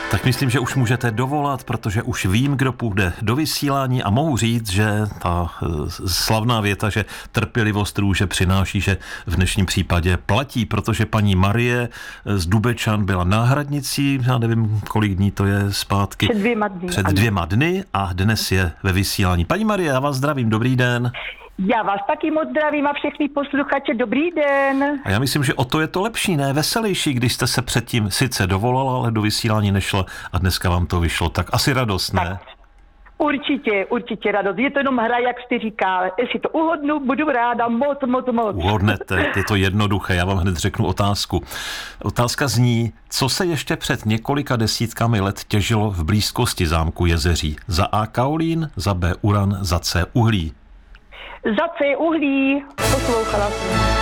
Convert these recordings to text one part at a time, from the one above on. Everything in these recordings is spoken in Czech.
Tak myslím, že už můžete dovolat, protože už vím, kdo půjde do vysílání a mohu říct, že ta slavná věta, že trpělivost růže přináší, že v dnešním případě platí, protože paní Marie z Dubečan byla náhradnicí, já nevím, kolik dní to je zpátky. Před 2 dny a dnes je ve vysílání. Paní Marie, já vás zdravím, dobrý den. Já vás taky moc zdravím a všechny posluchače, dobrý den. A já myslím, že o to je to lepší, ne veselější, když jste se předtím sice dovolala, ale do vysílání nešla a dneska vám to vyšlo. Tak asi radost, ne? Tak, určitě radost. Je to jenom hra, jak jste říkal. Jestli to uhodnu, budu ráda moc. Uhodnete, je to jednoduché, já vám hned řeknu otázku. Otázka zní, co se ještě před několika desítkami let těžilo v blízkosti zámku Jezeří? Za A kaolín, za B uran, za C uhlí. Za C uhlí, poslouchala jsem.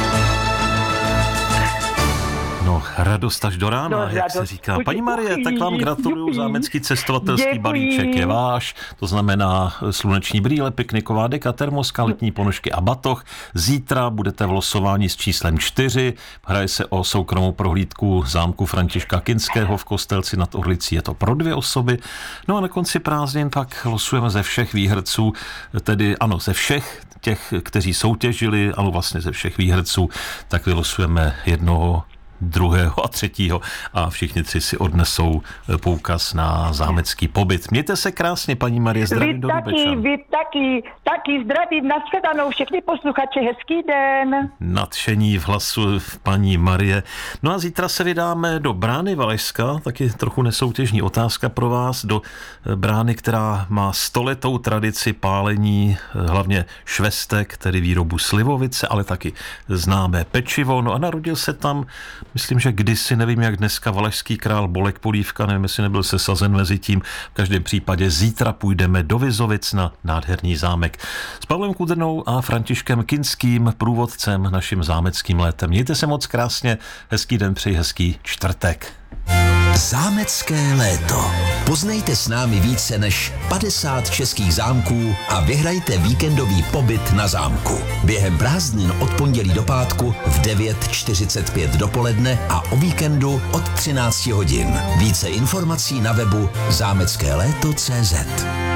No, radost až do rána, jak se říká. Paní Marie, tak vám gratuluju, zámecký cestovatelský balíček je váš, to znamená sluneční brýle, pikniková deka, termoska, letní ponožky a batoh. Zítra budete v losování s číslem 4, hraje se o soukromou prohlídku zámku Františka Kinského v Kostelci nad Orlicí, je to pro 2 osoby. No a na konci prázdnin pak losujeme ze všech výherců, tedy ano, ze všech těch, kteří soutěžili, ano vlastně ze všech výherců, tak vylosujeme jednoho, 2. a 3. a všichni 3 si odnesou poukaz na zámecký pobyt. Mějte se krásně, paní Marie, zdravím do Dubečan. Vy taky zdravím, nashledanou všechny posluchače, hezký den. Nadšení v hlasu paní Marie. No a zítra se vydáme do Brány Valašska, taky trochu nesoutěžní otázka pro vás, do Brány, která má 100letou tradici pálení, hlavně švestek, tedy výrobu slivovice, ale taky známé pečivo. No a narodil se tam, myslím, že kdysi, nevím jak dneska, valašský král Bolek Polívka, nevím, jestli nebyl sesazen mezi tím. V každém případě zítra půjdeme do Vizovic na nádherný zámek s Pavlem Kudrnou a Františkem Kinským, průvodcem naším zámeckým létem. Mějte se moc krásně, hezký den, přeji hezký čtvrtek. Zámecké léto. Poznejte s námi více než 50 českých zámků a vyhrajte víkendový pobyt na zámku. Během prázdnin od pondělí do pátku v 9:45 dopoledne a o víkendu od 13 hodin. Více informací na webu zámeckéléto.cz.